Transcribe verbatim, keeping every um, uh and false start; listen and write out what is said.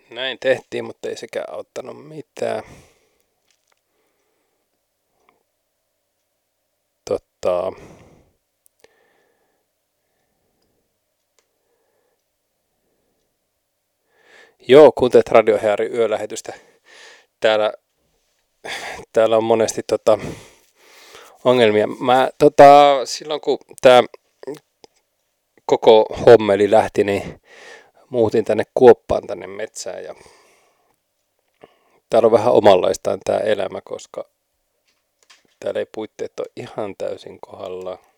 Näin tehtiin, mutta ei sekään auttanut mitään. Totta. Joo, kuuntelet Radiohearin yölähetystä. Täällä, täällä on monesti tota, ongelmia. Mä, tota, silloin kun tämä koko hommeli lähti, niin muutin tänne Kuoppaan tänne metsään. Ja täällä on vähän omanlaistaan tämä elämä, koska täällä ei puitteet ole ihan täysin kohdallaan.